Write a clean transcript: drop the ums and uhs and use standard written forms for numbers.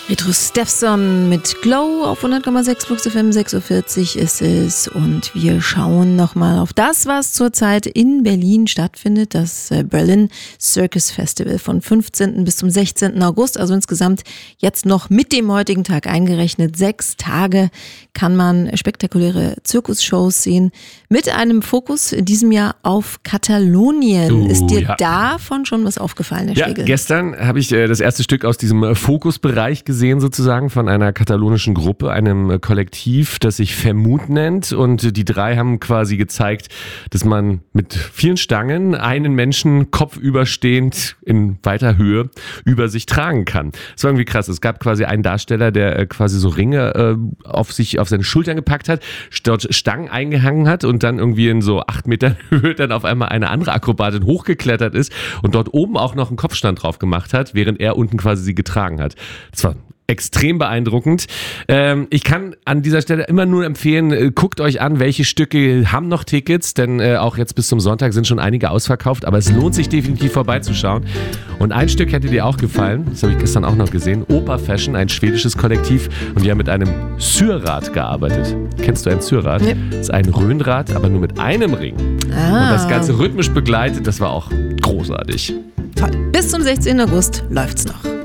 Retro Steffson mit Glow auf 100,6 Flux FM, 6.40 Uhr ist es und wir schauen nochmal auf das, was zurzeit in Berlin stattfindet, das Berlin Circus Festival von 15. bis zum 16. August, also insgesamt jetzt noch mit dem heutigen Tag eingerechnet 6 Tage kann man spektakuläre Zirkusshows sehen mit einem Fokus in diesem Jahr auf Katalonien. Ist dir davon schon was aufgefallen, Herr Schlegel? Gestern habe ich das erste Stück aus diesem Fokusbereich gesehen, sozusagen von einer katalonischen Gruppe, einem Kollektiv, das sich Vermut nennt, und die 3 haben quasi gezeigt, dass man mit vielen Stangen einen Menschen kopfüberstehend in weiter Höhe über sich tragen kann. Das war irgendwie krass. Es gab quasi einen Darsteller, der quasi so Ringe auf seine Schultern gepackt hat, dort Stangen eingehangen hat und dann irgendwie in so 8 Metern Höhe dann auf einmal eine andere Akrobatin hochgeklettert ist und dort oben auch noch einen Kopfstand drauf gemacht hat, während er unten quasi sie getragen hat. Das war extrem beeindruckend. Ich kann an dieser Stelle immer nur empfehlen, guckt euch an, welche Stücke haben noch Tickets, denn auch jetzt bis zum Sonntag sind schon einige ausverkauft, aber es lohnt sich definitiv vorbeizuschauen. Und ein Stück hätte dir auch gefallen, das habe ich gestern auch noch gesehen, Opa Fashion, ein schwedisches Kollektiv, und die haben mit einem Syrrad gearbeitet. Kennst du ein Syrrad? Ja. Das ist ein Röhnrad, aber nur mit einem Ring. Und das Ganze rhythmisch begleitet, das war auch großartig. Toll. Bis zum 16. August läuft's noch.